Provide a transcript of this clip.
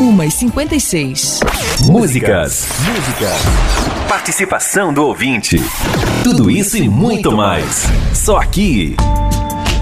1h56. Músicas. Participação do ouvinte. Tudo isso e muito mais. Só aqui,